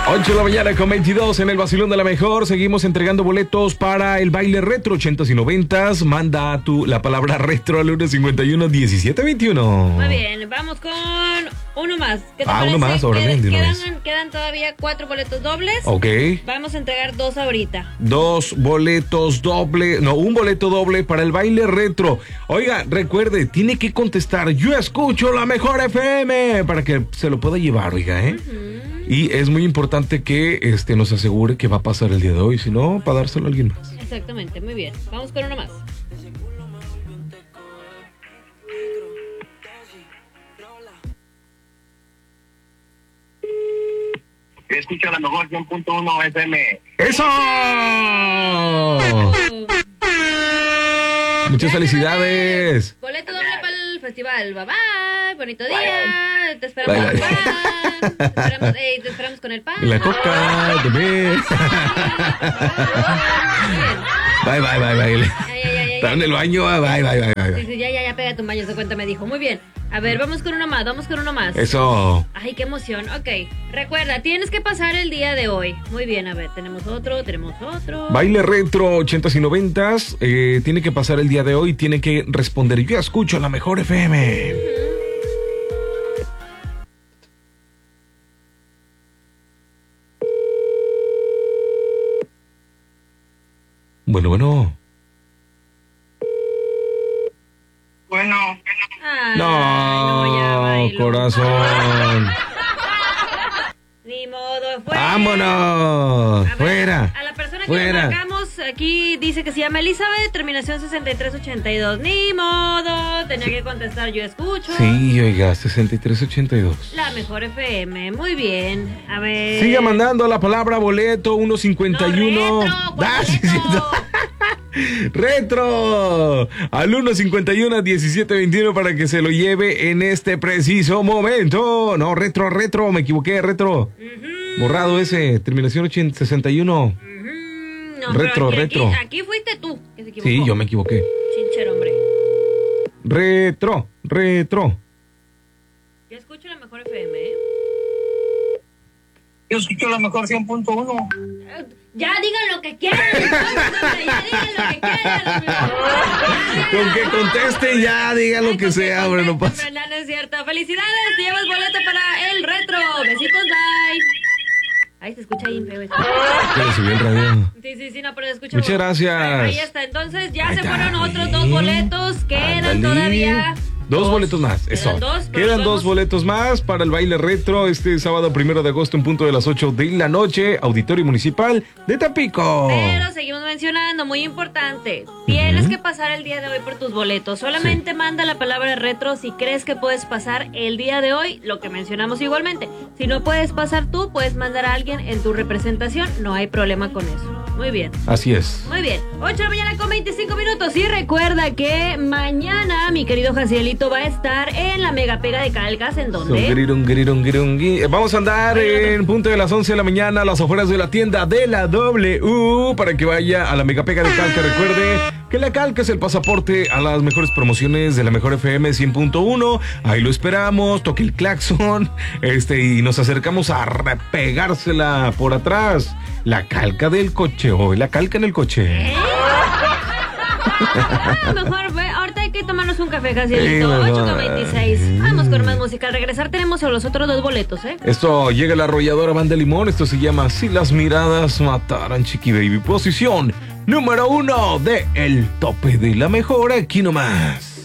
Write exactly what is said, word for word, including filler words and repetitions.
ocho de la mañana con veintidós en el Vacilón de la Mejor. Seguimos entregando boletos para el baile retro ochentas y noventas. Manda tu la palabra retro al uno cincuenta y uno diecisiete veintiuno. Muy bien, vamos con uno más. ¿Qué te ah, parece? uno más, ahora Qued- ven, quedan, quedan todavía cuatro boletos dobles. Ok. Vamos a entregar dos ahorita. Dos boletos doble, no, un boleto doble para el baile retro. Oiga, recuerde, tiene que contestar, yo escucho la mejor F M, para que se lo pueda llevar, oiga, ¿eh? Uh-huh. Y es muy importante que este nos asegure que va a pasar el día de hoy, si no, para dárselo a alguien más. Exactamente, muy bien. Vamos con uno más. Escucha la mejor cien punto uno F M. ¡Eso! Muchas felicidades. Boleto doble para el festival. Bye bye. Bonito día. Te esperamos con el pan. Te esperamos, eh, te esperamos con el pan. La coca, también. Bye, bye, bye, bye. Está en el baño. Bye, bye, bye, bye. Sí, sí, ya, ya, ya, pega tu baño. Se cuenta, me dijo. Muy bien. A ver, vamos con uno más, vamos con uno más. Eso. Ay, qué emoción. Ok, recuerda, tienes que pasar el día de hoy. Muy bien, a ver, tenemos otro, tenemos otro. Baile retro ochentas y noventas. Eh, tiene que pasar el día de hoy. Tiene que responder, yo escucho la mejor F M. Uh-huh. Bueno, bueno. Bueno. Ay, no, no ya bailo. Corazón. Ni modo, fuera. Vámonos. A ver, fuera. A la persona que fuera. le marcamos aquí dice que se llama Elizabeth, terminación sesenta y tres ochenta y dos. Ni modo, tenía sí. que contestar, yo escucho. Sí, oiga, sesenta y tres ochenta y dos. La mejor F M, muy bien. A ver. Siga mandando la palabra boleto uno cincuenta y uno. No, retro, ah, sí, sí, no. Retro al uno cincuenta y uno diecisiete veintiuno para que se lo lleve en este preciso momento. No, retro, retro, me equivoqué, retro. Uh-huh. Borrado ese, terminación ochenta, sesenta y uno. Uh-huh. No, retro, aquí, retro. Aquí, aquí fuiste tú que se equivocó. Sí, yo me equivoqué. Chinchero, hombre. Retro, retro. Yo escucho la mejor F M, ¿eh? Yo escucho la mejor cien punto uno. Ya digan lo que quieran. Ya digan lo que quieran. Con que conteste ya, diga lo que sea, hombre, no pasa. No, no es cierto. Felicidades, te llevas boleto para el retro. Besitos, bye. Ay, se escucha ahí feo esto. Que le subió el radio. Sí, sí, sí, no, pero se escucha. Muchas bueno. gracias. Ahí, ahí está. Entonces ya ahí se está, fueron bien. Otros dos boletos. Quedan Ándale. todavía. Dos, dos boletos más, eso. Quedan dos, Quedan dos boletos más para el baile retro este sábado primero de agosto en punto de las ocho de la noche, Auditorio Municipal de Tampico. Pero seguimos mencionando, muy importante, tienes uh-huh. que pasar el día de hoy por tus boletos. Solamente sí. manda la palabra retro si crees que puedes pasar el día de hoy, lo que mencionamos igualmente. Si no puedes pasar tú, puedes mandar a alguien en tu representación, no hay problema con eso. Muy bien. Así es. Muy bien. ocho de la mañana con veinticinco minutos. Y recuerda que mañana mi querido Jacielito va a estar en la Mega Pega de Calcas. ¿En dónde? Vamos a andar en punto de las once de la mañana a las afueras de la tienda de la W para que vaya a la Mega Pega de Calcas. Recuerde que la Calca es el pasaporte a las mejores promociones de la mejor F M cien punto uno. Ahí lo esperamos. Toque el claxon este y nos acercamos a repegársela por atrás. La calca del coche, hoy la calca en el coche. ¿Eh? Mejor, ve, ahorita hay que tomarnos un café, Jacielito. ocho con veintiséis. Vamos con más música. Al regresar tenemos a los otros dos boletos, ¿eh? Esto llega la arrolladora Banda Limón. Esto se llama Si las miradas mataran, Chiqui Baby. Posición número uno de El Tope de la Mejor. Aquí nomás.